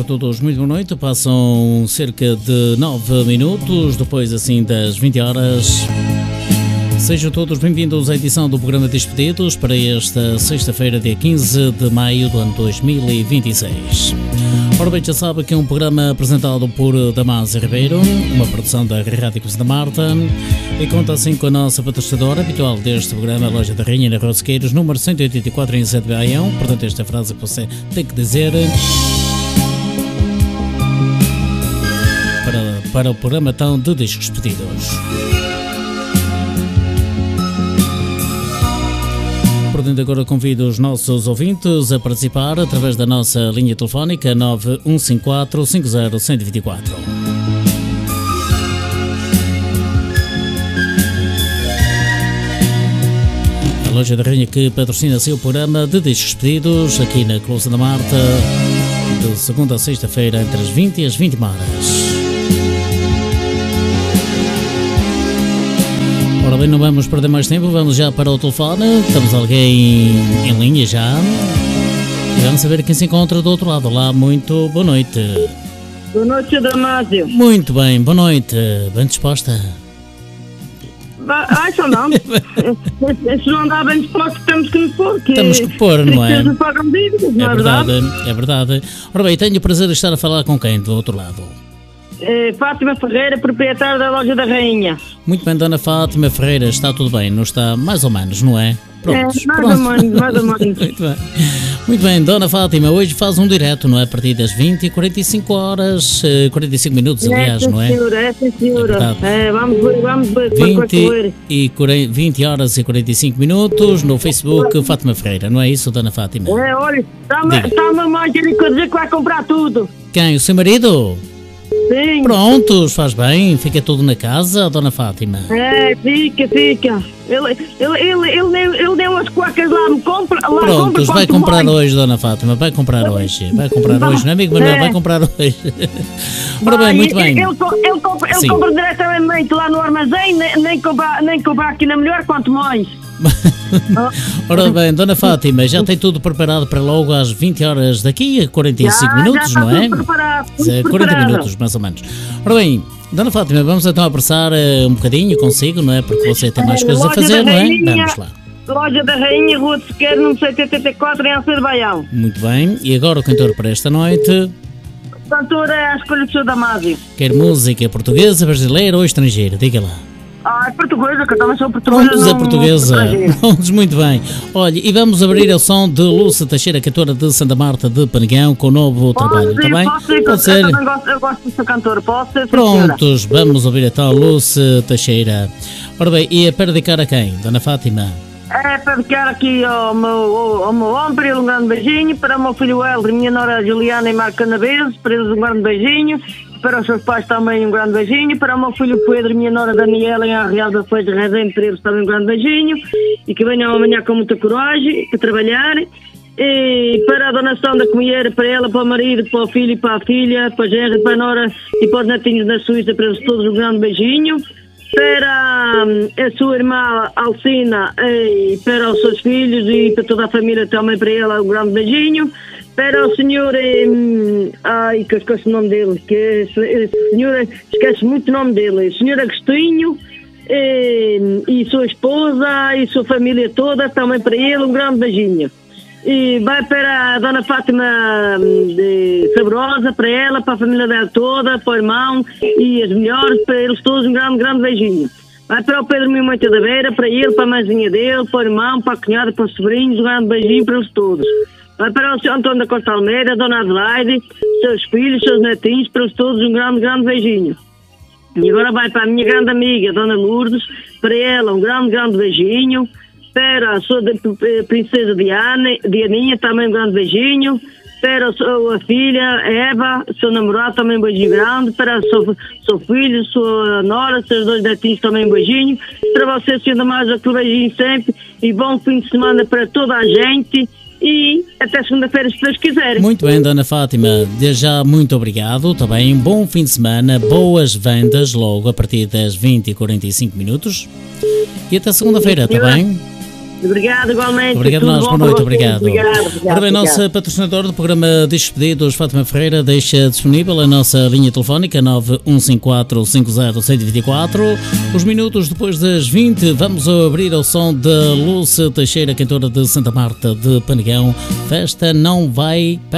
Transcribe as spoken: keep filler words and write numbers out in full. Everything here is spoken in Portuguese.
para todos, muito boa noite. Passam cerca de nove minutos depois assim das vinte horas. Sejam todos bem-vindos à edição do programa Despedidos para esta sexta-feira, dia quinze de maio do ano dois mil e vinte e seis. Ora bem, já sabe que é um programa apresentado por Damásio Ribeiro, uma produção da Rádio Cruz da Marta, e conta assim com a nossa patrocinadora habitual deste programa, a Loja da Rainha, na Rosqueiros, número cento e oitenta e quatro, em Sede Baião. Portanto, esta frase que você tem que dizer para, para o programa tão de discos pedidos. Portanto, agora convido os nossos ouvintes a participar através da nossa linha telefónica nove um cinco quatro, cinco zero um zero dois quatro. A Loja da Rainha que patrocina seu programa de discos pedidos aqui na Closa da Marta, de segunda a sexta-feira, entre as vinte e as vinte horas. Ora bem, não vamos perder mais tempo, vamos já para o telefone. Temos alguém em linha já e vamos saber quem se encontra do outro lado. Olá, muito boa noite. Boa noite, Damásio. Muito bem, boa noite. Bem disposta? Ai, só não. Se não andar bem disposto, temos que nos pôr. Que temos que pôr, não é? Pagam dívidas, não é é verdade? verdade? É verdade. Ora bem, tenho o prazer de estar a falar com quem do outro lado? É, Fátima Ferreira, proprietária da Loja da Rainha. Muito bem, Dona Fátima Ferreira, está tudo bem? Não está mais ou menos, não é? Pronto, é, mais pronto. ou menos, mais ou menos. Muito bem. Muito bem, Dona Fátima, hoje faz um direto, não é? A partir das vinte e quarenta e cinco horas, quarenta e cinco minutos, aliás, é, não é? Senhora, é, sim, senhora. É, vamos ver, vamos ver. vinte, e quarenta, vinte horas e quarenta e cinco minutos no Facebook Fátima Ferreira, não é isso, Dona Fátima? É, olha, está-me a mãe a dizer que vai comprar tudo. Quem? O seu marido? Sim. Prontos, faz bem, fica tudo na casa, Dona Fátima. É, fica, fica. Ele, ele, ele, ele, ele, ele deu as cuecas lá, me compra. Lá Prontos, compra vai comprar mais. hoje, Dona Fátima, vai comprar hoje. Vai comprar Não. hoje, não é, amigo Manuel? É. Vai comprar hoje. Ora bem, Vai, muito bem. Ele, ele, ele, compra, ele compra diretamente lá no armazém, nem, nem, compra, nem compra aqui na melhor, quanto mais. Ora bem, Dona Fátima, já tem tudo preparado para logo às vinte horas daqui a quarenta e cinco já, minutos, já não é? Tudo preparado, tudo quarenta preparado. minutos, mais ou menos. Ora bem, Dona Fátima, vamos então apressar uh, um bocadinho consigo, não é? Porque você tem mais é, coisas a fazer, não é? Vamos lá. Loja da Rainha, Rua de Sequeiro, número cento e oitenta e quatro, em Alcedo Baião. Muito bem, e agora o cantor para esta noite? O cantor é a escolha do seu Damásio. Quer música portuguesa, brasileira ou estrangeira? Diga lá. Ah, é portuguesa, que eu também sou portuguesa. Prontos, é portuguesa. Prontos, muito bem. Olha, e vamos abrir o som de Lúcia Teixeira, cantora de Santa Marta de Panegão, com o novo Posso trabalho, ir, está bem? Posso ir, Pode eu, ser. Eu, também gosto, eu gosto de ser cantora, posso ser? Prontos, senhora. Vamos ouvir então Lúcia Teixeira. Ora bem, e é para dedicar a quem, Dona Fátima? É para dedicar aqui ao meu, ao, ao meu homem, para ele um grande beijinho, para o meu filho Helder, minha nora Juliana e Marco Canaveses, para eles um grande beijinho. Para os seus pais também um grande beijinho. Para o meu filho Pedro e minha nora Daniela em Arreal da Feira de Rezende, para eles também um grande beijinho. E que venham amanhã com muita coragem, para trabalhar. E para a dona Sandra Comieira, para ela, para o marido, para o filho e para a filha, para a genra, para a nora e para os netinhos da Suíça, para eles todos um grande beijinho. Para hum, a sua irmã Alcina e para os seus filhos e para toda a família também, para ela um grande beijinho. Para o senhor, hum, ai, que eu esqueço o nome dele, que esse senhor, esquece muito o nome dele, o senhor Agostinho e, e sua esposa e sua família toda, também para ele um grande beijinho. E vai para a dona Fátima de Sabrosa, para ela, para a família dela toda, para o irmão e as melhores, para eles todos um grande, grande beijinho. Vai para o Pedro Mimoita da Beira, para ele, para a mãezinha dele, para o irmão, para a cunhada, para os sobrinhos, um grande beijinho para eles todos. Vai para o senhor Antônio da Costa Almeida, a dona Adelaide, seus filhos, seus netinhos, para eles todos um grande, grande beijinho. E agora vai para a minha grande amiga, a dona Lourdes, para ela um grande, grande beijinho. Para a sua princesa Diana, Dianinha, também um grande beijinho. Para a sua filha Eva, seu namorado, também um beijinho grande. Para o seu, seu filho, sua nora, seus dois netinhos, também um beijinho. Para você, senhor Damásio, aquele beijinho sempre. E bom fim de semana para toda a gente. E até segunda-feira, se Deus quiser. Muito bem, Dona Fátima, desde já muito obrigado, também bom fim de semana, boas vendas logo a partir das vinte e quarenta e cinco minutos e até segunda-feira, está bem? Obrigado, igualmente. Obrigado Tudo nós, bom boa para noite, vocês. obrigado. Obrigado, obrigado, Ora bem, obrigado. nossa patrocinadora do programa Despedidos, Fátima Ferreira, deixa disponível a nossa linha telefónica nove um cinco quatro cinco zero um zero dois quatro. Os minutos depois das vinte, vamos abrir ao som de Lúcia Teixeira, cantora de Santa Marta de Panegão. Festa não vai